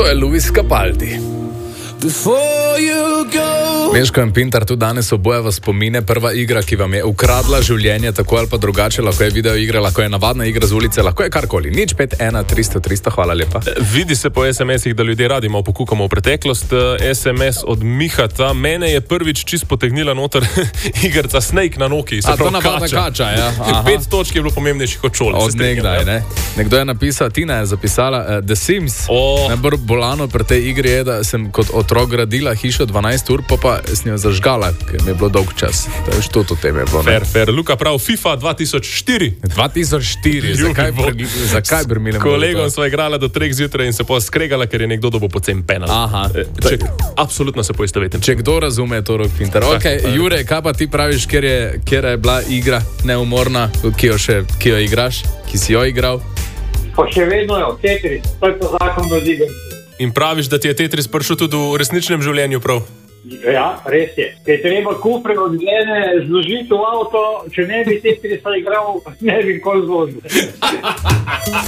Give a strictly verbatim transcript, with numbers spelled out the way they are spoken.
To je Luis Capaldi. Meško in Pintar tudi danes obojeva spomine. Prva igra, ki vam je ukradla življenje, tako ali pa drugače, lahko je video igra, lahko je navadna igra z ulice, lahko je karkoli. Nič pet ena tristo tristo, hvala lepa. Vidi se po es em esih, da ljudje radi malo pokukamo v preteklost. es em es od Mihata. Mene je prvič čist potegnila noter igrca Snake na Noki. A to navadna kača, ja. Aha. Pet točk je bilo pomembnejših od šole. Od nekdaj, ne. Nekdo je napisal, Tina je zapisala, uh, The Sims. Oh. Najbolj bolano pri tej igri je, da sem kot otrok gradila hišo dvanajst ur, pa pa sem jo zažgala, ker mi je bilo dolg čas. To je što to teme bilo. Fair, fair. Luka prav, FIFA dva tisoč štiri. dva tisoč štiri, zakaj, zakaj brmilem? Kolegom sva igrala do treh zjutraj in se pa skregala, ker je nekdo dobil pocen penal. Aha. Če, absolutno se poistovetim. Če kdo razume, to rok Pintar. Ok, Jure, kaj pa ti praviš, kjer je, kjer je bila igra neumorna, ki jo, še, ki jo igraš, ki si jo igral? Pa še vedno je, Tetris, to je pa zakon do igre. In praviš, da ti je Tetris prišel tudi v resničnem življenju prav? Ja, res je. Ker treba kufre od glede zložiti v avto, če ne bi Tetrisa igral, ne bi nikoli zložil.